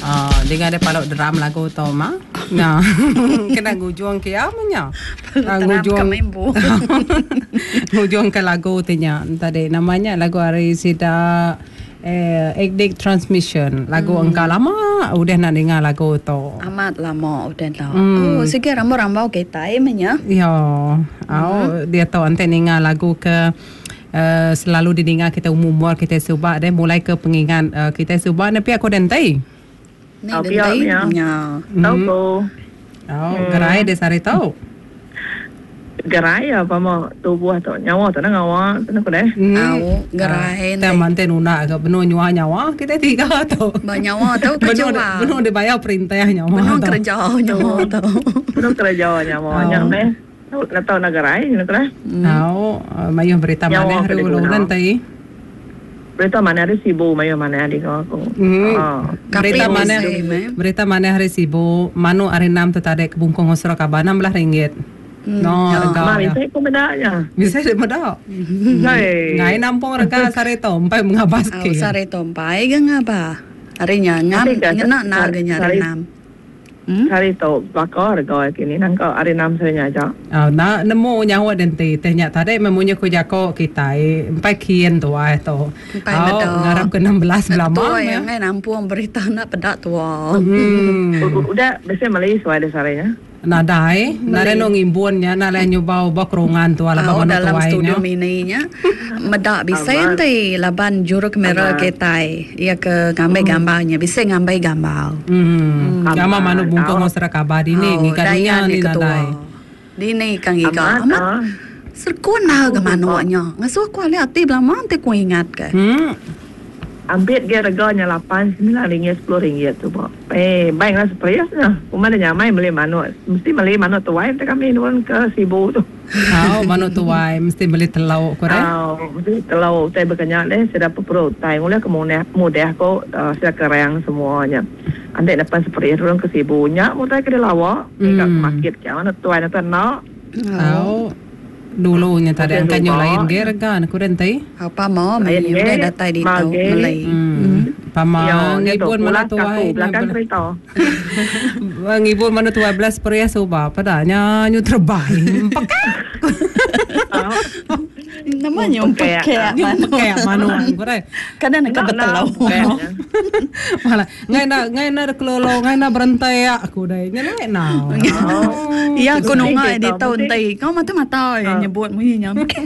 Dengan ada palok drum lagu tu mah. Nah, kena ngujuang ke amanya. Ngujuang ngujuang ke lagu tu nya. Tadi namanya lagu hari sida Egg Transmission. Lagu engkau lama udah nak dengar lagu tu. Amat lama udah tahu. Oh, sige rambau-rambau kita manya. Ya. Dia tahu ante dengar lagu ke selalu didengar kita umur kita subak deh mulai ke pengingat kita subak tapi aku dentai. Ni dentai nya. Tahu ko. Gerai de sari tahu. Gerai apa mau tubuh tu nyawa tu ngawa tu nak deh. Gerai. Teman tenuna ke benar nyawa kita tiga tu. Nyawa tu kerja. Benar dibayar perintah nyawa. Benar kerja nyawa tu. Benar kerja nyawa deh. Nak tahu nagarai nak deh. Mayung berita mana hari ulang tadi. Berita mana hari Sibu mayung mana hari aku. Berita mana hari Sibu manu hari 6 tu tadi kebungkung hosro ka RM16. No, bisa ko medanya. Bisa meda. Ngai nampong reka sareto, empai mengabas ke. Sareto empai ngaba. Harinya ngena narganya hari 6. Sareto bakor ko kini nang ko hari 6 saya aja. Na nemu nyawa dente tehnya tadi memunya ko jako kita empai kien tu ai to. Ngarap ke 16 lama. Tu yang ngai nampung berita nak pedak tua. Udah biasa Malaysia ada sarenya. Nadai, nare no ngimbunnya, nare nyubau bakrongan tu ala bawa dalam studio mininya, medak bisa ente laban juru kamera ketai, ia ke gambar-gambarnya, bisa ngambil gambar. Gambar manu bungkong osra kabar ini, ngikarinya ni nadai. Dini kang ika, amat serkuna gamanonya, ngasuh kuali aktif lama ante ku ingat ke. Ambil dia reganya RM8, RM9, RM10 tu po. Baiklah sepriasnya. Umana nyamai beli manu. Mesti beli manu tuai kita kami nuan ke Sibu tu. Manu tuai mesti beli telau korek. Mesti telau tai berkenyak deh sudah perut tai mulai kemudian mudah ko sudah kerang semuanya. Andai dapat seprias orang ke Sibu nya mutai ke lawa kat market ke mana tuai nak nak. Dulunya tadi angkanya lain gergan kurentai apa mau udah datai di tau Malay pamang ngibun mana tuai belakang kereta ngibun mana tuai belas pria soba padanya nyu terbaik namanya kayak manu korek kadang nak betelau malah ngai na kelolo ngai na berantai aku dai nyelek na iya aku nungai di tahun tai kau mata nyebut mu nyam